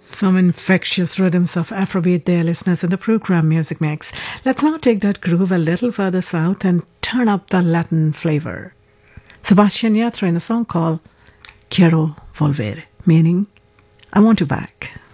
Some infectious rhythms of Afrobeat there, listeners, in the program Music Mix. Let's now take that groove a little further south and turn up the Latin flavor. Sebastian Yatra in a song called Quiero Volver, meaning I want you back.